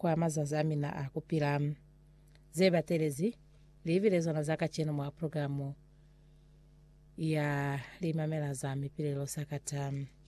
kwa mazazi amina akupira zeba terezi liivirezo na zaka cheno mwa programu ya limamela za mipirelo sakata